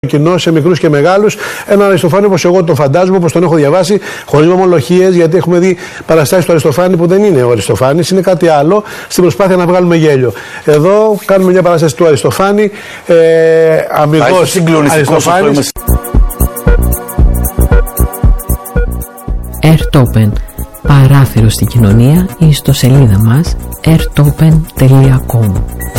κοινό, σε μικρούς και μεγάλους, έναν Αριστοφάνη όπως εγώ τον φαντάζομαι, όπως τον έχω διαβάσει, χωρίς ομολογίες, γιατί έχουμε δει παραστάσεις του Αριστοφάνη που δεν είναι ο Αριστοφάνης, είναι κάτι άλλο, στην προσπάθεια να βγάλουμε γέλιο. Εδώ κάνουμε μια παράσταση του Αριστοφάνη, αμιγώς Αριστοφάνης. Airtopen, παράθυρο στην κοινωνία, η ιστοσελίδα μας airtopen.com.